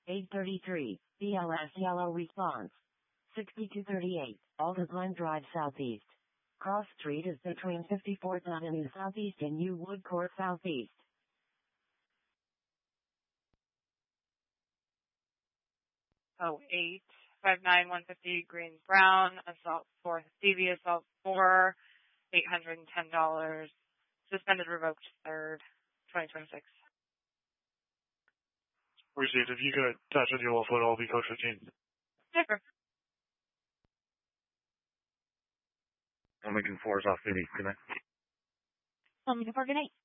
833, BLS yellow response. 6238, Alta Glen Drive Southeast. Cross Street is between 54th Avenue Southeast and U Wood Court Southeast. Oh, 859-150 Greens Brown, assault 4, Stevie assault 4, $810. Suspended, revoked, 3rd, 2026. Received. If you could attach with your foot, I'll be code 15. Never. Lincoln 4 is off duty. Good night. Lincoln 4, good night.